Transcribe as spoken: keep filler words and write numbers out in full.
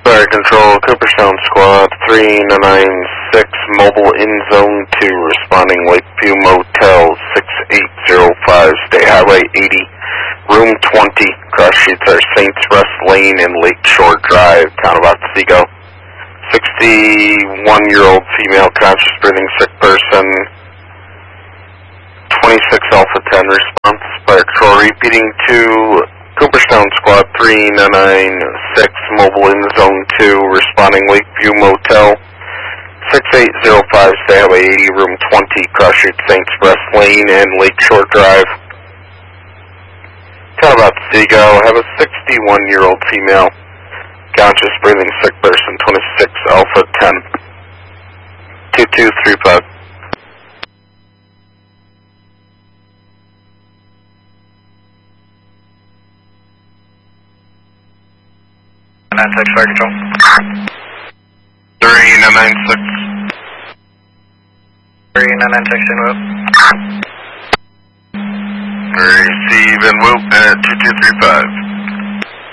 Fire Control, Cooperstown Squad, three nine six, mobile in Zone two, responding Lakeview Motel, six eight zero five, State Highway eighty, Room twenty, cross streets are Saints Rest Lane and Lakeshore Drive, Town of Otsego. sixty-one-year-old female, conscious breathing, sick person, twenty-six Alpha ten response. Fire Control repeating to Cooperstown Squad, three nine six, mobile in Zone two, responding Lakeview Motel, six eight zero five, State Highway eighty, Room twenty, cross streets Saints Rest Lane and Lakeshore Drive. Town of Otsego, have a sixty-one-year-old female, conscious breathing, sick person, twenty-six Alpha ten, two two three five. nine six, Fire Control. three nine nine six. three nine nine six, en route. Receive en route at two two three five.